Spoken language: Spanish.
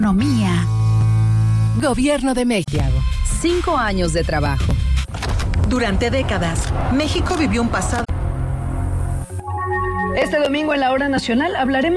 Economía. Gobierno de México. 5 años de trabajo. Durante décadas, México vivió un pasado. Este domingo en la Hora Nacional hablaremos